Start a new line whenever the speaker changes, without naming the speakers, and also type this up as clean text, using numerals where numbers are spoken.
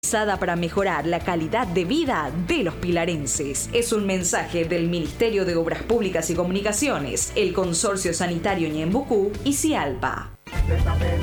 realizada para mejorar la calidad de vida de los pilarenses. Es un mensaje del Ministerio de Obras Públicas y Comunicaciones, el Consorcio Sanitario Ñembucú y Cialpa.